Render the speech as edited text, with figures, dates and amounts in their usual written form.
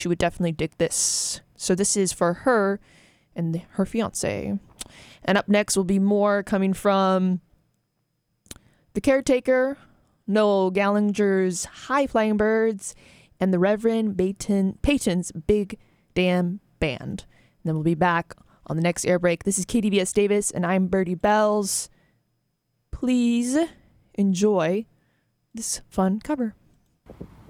She would definitely dig this. So this is for her and her fiance. And up next will be more coming from The Caretaker, Noel Gallagher's High Flying Birds, and the Reverend Peyton's Big Damn Band. And then we'll be back on the next air break. This is KDVS Davis, and I'm Birdie Bells. Please enjoy this fun cover.